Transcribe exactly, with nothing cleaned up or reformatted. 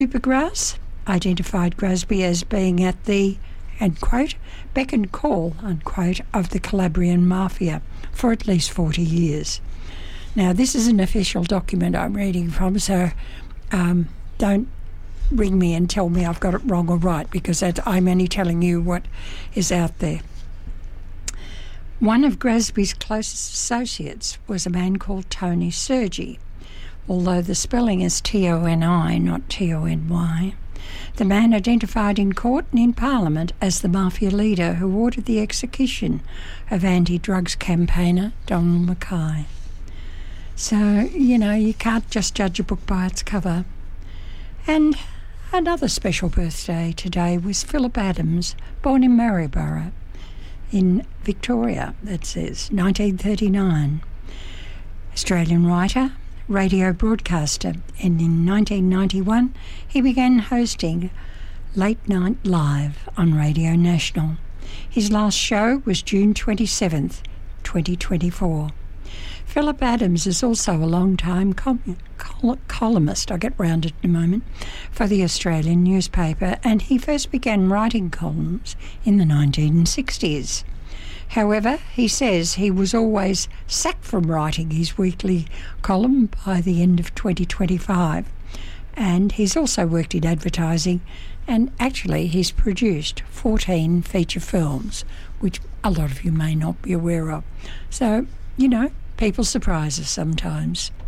Supergrass identified Grasby as being at the, and quote, beck and call, unquote, of the Calabrian Mafia for at least forty years. Now, this is an official document I'm reading from, so um, don't ring me and tell me I've got it wrong or right, because I'm only telling you what is out there. One of Grasby's closest associates was a man called Tony Sergi, although the spelling is T O N I, not T O N Y. The man identified in court and in Parliament as the mafia leader who ordered the execution of anti-drugs campaigner Donald Mackay. So, you know, you can't just judge a book by its cover. And another special birthday today was Philip Adams, born in Maryborough in Victoria, that says, nineteen thirty-nine. Australian writer, radio broadcaster, and in nineteen ninety-one he began hosting Late Night Live on Radio National. His last show was June twenty-seventh, twenty twenty-four. Philip Adams is also a long-time com- col- columnist, I'll get round it in a moment, for the Australian newspaper, and he first began writing columns in the nineteen sixties. However, he says he was always sacked from writing his weekly column by the end of twenty twenty-five. And he's also worked in advertising, and actually he's produced fourteen feature films, which a lot of you may not be aware of. So, you know, people surprise us sometimes.